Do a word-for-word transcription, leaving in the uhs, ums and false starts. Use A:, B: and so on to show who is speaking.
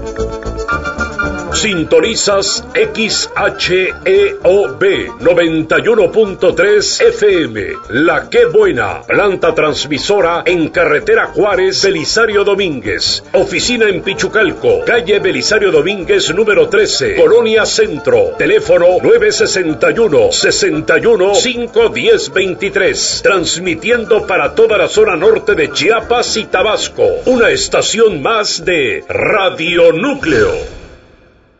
A: Sintonizas X H E O B noventa y uno punto tres F M, La Qué Buena, planta transmisora en carretera Juárez, Belisario Domínguez, oficina en Pichucalco, calle Belisario Domínguez número trece, Colonia Centro, teléfono nueve sesenta y uno, sesenta y uno, cinco diez veintitrés, transmitiendo para toda la zona norte de Chiapas y Tabasco, una estación más de Radio Núcleo.